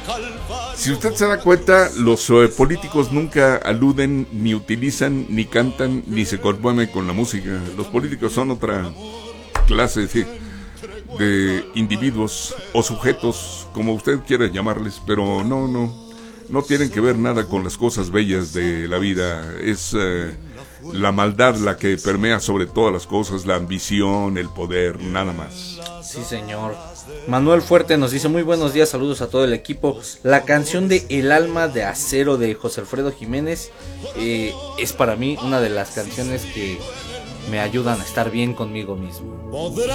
Si usted se da cuenta, los políticos nunca aluden, ni utilizan, ni cantan, ni se conmueven con la música. Los políticos son otra clase de individuos o sujetos, como usted quiera llamarles, pero no tienen que ver nada con las cosas bellas de la vida. Es la maldad la que permea sobre todas las cosas, la ambición, el poder, nada más. Sí, señor. Manuel Fuerte nos dice: muy buenos días, saludos a todo el equipo. La canción de El alma de acero de José Alfredo Jiménez es para mí una de las canciones que me ayudan a estar bien conmigo mismo.